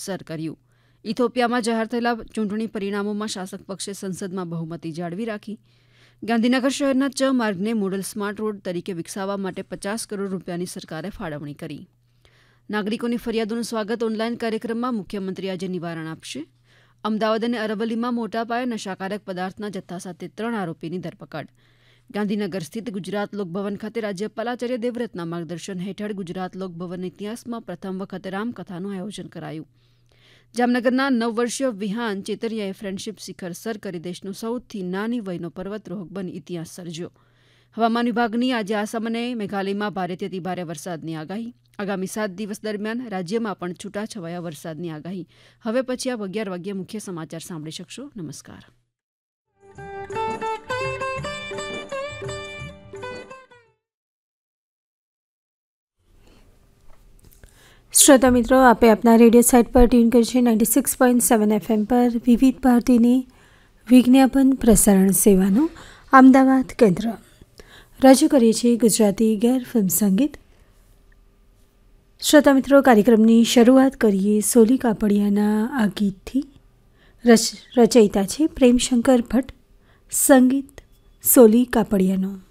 Sir કર્યું. ઇથોપિયામાં જાહેર થયેલા ચૂંટણી પરિણામોમાં શાસક પક્ષે સંસદમાં બહુમતી જાળવી રાખી. ગાંધીનગર શહેરના ચ માર્ગને મોડલ સ્માર્ટ રોડ તરીકે વિકસાવવા માટે 50 કરોડ રૂપિયાની સરકારે ફાળવણી કરી. નાગરિકોની ફરિયાદોનું સ્વાગત ઓનલાઈન કાર્યક્રમમાં મુખ્યમંત્રી આજે નિવારણ આપશે. અમદાવાદ અને અરવલ્લીમાં મોટા પાયે નશાકારક પદાર્થના જથ્થા સાથે 3 આરોપીની ધરપકડ. ગાંધીનગર સ્થિત ગુજરાત લોકભવન ખાતે રાજ્યપાલ આચાર્ય દેવવ્રતના માર્ગદર્શન હેઠળ ગુજરાત લોકભવન ઇતિહાસમાં પ્રથમ વખત રામકથાનું આયોજન કરાયું. જામનગરના 9 વર્ષીય વિહાન ચેતરિયાએ ફ્રેન્ડશીપ શિખર સર કરી દેશનો સૌથી નાની વયનો પર્વતરોહક બની ઇતિહાસ સર્જ્યો. હવામાન વિભાગની આજે આસામ અને મેઘાલયમાં ભારેથી અતિભારે વરસાદની આગાહી. આગામી 7 દિવસ દરમિયાન રાજ્યમાં પણ છૂટાછવાયા વરસાદની આગાહી. હવે પછી આપ 11 વાગ્યે મુખ્ય સમાચાર સાંભળી શકશો. નમસ્કાર. श्रोता मित्रों, आपे अपना रेडियो साइट पर ट्यून कर 96.7 FM पर विविध भारतीनी विज्ञापन प्रसारण सेवाનું અમદાવાદ કેન્દ્ર રજૂ કરીએ છીએ ગુજરાતી ગેર ફિલ્મ સંગીત. શ્રોતા મિત્રો, કાર્યક્રમની શરૂઆત કરીએ સોલી કાપડિયાના આ ગીતથી. રચયિતા છે પ્રેમશંકર ભટ્ટ, સંગીત સોલી કાપડિયાનો.